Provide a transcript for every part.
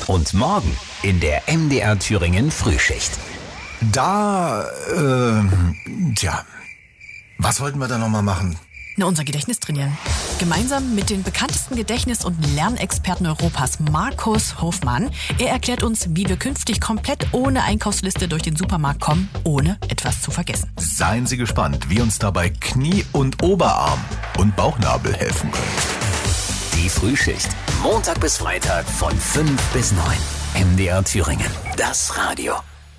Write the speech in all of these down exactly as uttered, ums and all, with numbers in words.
Und morgen in der M D R Thüringen Frühschicht. Da, äh, tja, was wollten wir da nochmal machen? Na, unser Gedächtnis trainieren. Gemeinsam mit den bekanntesten Gedächtnis- und Lernexperten Europas, Markus Hofmann. Er erklärt uns, wie wir künftig komplett ohne Einkaufsliste durch den Supermarkt kommen, ohne etwas zu vergessen. Seien Sie gespannt, wie uns dabei Knie- und Oberarm und Bauchnabel helfen können. Die Frühschicht. Montag bis Freitag von fünf bis neun. M D R Thüringen. Das Radio.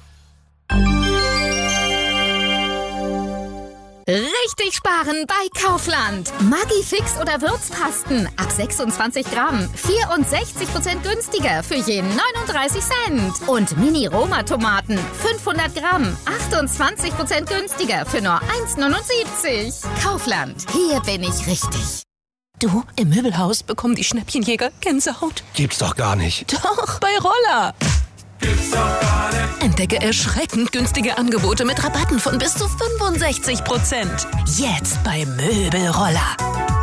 Richtig sparen bei Kaufland. Maggi-Fix oder Würzpasten ab sechsundzwanzig Gramm. vierundsechzig Prozent günstiger für je neununddreißig Cent. Und Mini-Roma-Tomaten fünfhundert Gramm. achtundzwanzig Prozent günstiger für nur eins neunundsiebzig. Kaufland. Hier bin ich richtig. Du, im Möbelhaus bekommen die Schnäppchenjäger Gänsehaut. Gibt's doch gar nicht. Doch, bei Roller. Gibt's doch gar nicht. Entdecke erschreckend günstige Angebote mit Rabatten von bis zu fünfundsechzig Prozent. Jetzt bei Möbelroller.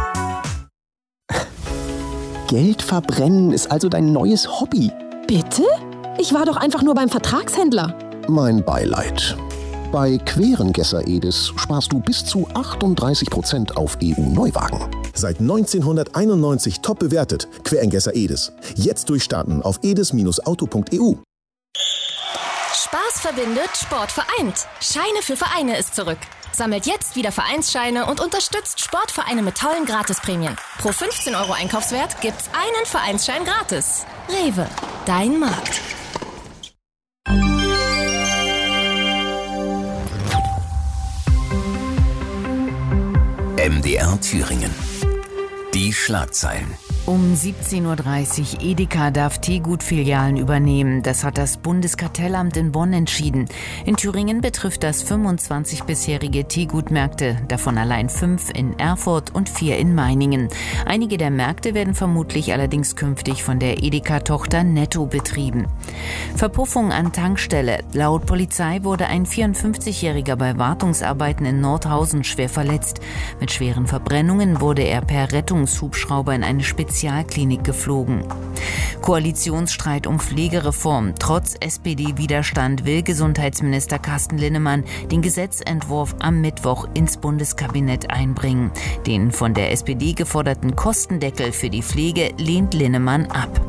Geld verbrennen ist also dein neues Hobby. Bitte? Ich war doch einfach nur beim Vertragshändler. Mein Beileid. Bei Querengesser Edis sparst du bis zu achtunddreißig Prozent auf E U-Neuwagen. Seit neunzehnhunderteinundneunzig top bewertet. Querengesser Edis. Jetzt durchstarten auf edis Bindestrich auto Punkt e u. Spaß verbindet, Sport vereint. Scheine für Vereine ist zurück. Sammelt jetzt wieder Vereinsscheine und unterstützt Sportvereine mit tollen Gratisprämien. Pro fünfzehn Euro Einkaufswert gibt's einen Vereinsschein gratis. Rewe, dein Markt. M D R Thüringen. Die Schlagzeilen. Um siebzehn Uhr dreißig, Edeka darf Teegut-Filialen übernehmen. Das hat das Bundeskartellamt in Bonn entschieden. In Thüringen betrifft das fünfundzwanzig bisherige Teegutmärkte, davon allein fünf in Erfurt und vier in Meiningen. Einige der Märkte werden vermutlich allerdings künftig von der Edeka-Tochter Netto betrieben. Verpuffung an Tankstelle. Laut Polizei wurde ein vierundfünfzigjähriger bei Wartungsarbeiten in Nordhausen schwer verletzt. Mit schweren Verbrennungen wurde er per Rettungshubschrauber in eine Spezialklinik geflogen. Koalitionsstreit um Pflegereform. Trotz S P D-Widerstand will Gesundheitsminister Carsten Linnemann den Gesetzentwurf am Mittwoch ins Bundeskabinett einbringen. Den von der S P D geforderten Kostendeckel für die Pflege lehnt Linnemann ab.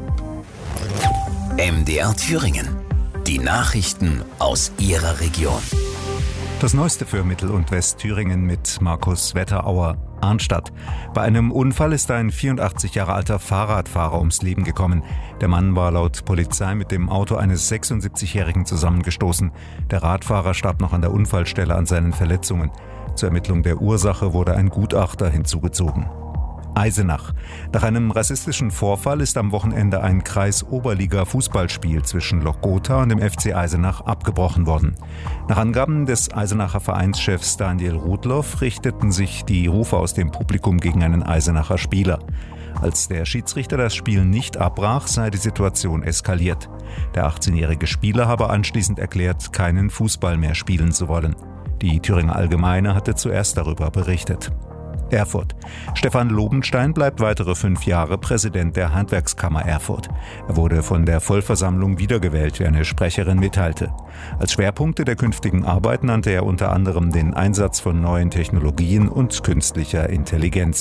M D R Thüringen. Die Nachrichten aus Ihrer Region. Das Neueste für Mittel- und Westthüringen mit Markus Wetterauer. Arnstadt. Bei einem Unfall ist ein vierundachtzig Jahre alter Fahrradfahrer ums Leben gekommen. Der Mann war laut Polizei mit dem Auto eines sechsundsiebzigjährigen zusammengestoßen. Der Radfahrer starb noch an der Unfallstelle an seinen Verletzungen. Zur Ermittlung der Ursache wurde ein Gutachter hinzugezogen. Eisenach. Nach einem rassistischen Vorfall ist am Wochenende ein Kreis-Oberliga-Fußballspiel zwischen Lok Gotha und dem F C Eisenach abgebrochen worden. Nach Angaben des Eisenacher Vereinschefs Daniel Rudloff richteten sich die Rufe aus dem Publikum gegen einen Eisenacher Spieler. Als der Schiedsrichter das Spiel nicht abbrach, sei die Situation eskaliert. Der achtzehnjährige Spieler habe anschließend erklärt, keinen Fußball mehr spielen zu wollen. Die Thüringer Allgemeine hatte zuerst darüber berichtet. Erfurt. Stefan Lobenstein bleibt weitere fünf Jahre Präsident der Handwerkskammer Erfurt. Er wurde von der Vollversammlung wiedergewählt, wie eine Sprecherin mitteilte. Als Schwerpunkte der künftigen Arbeit nannte er unter anderem den Einsatz von neuen Technologien und künstlicher Intelligenz.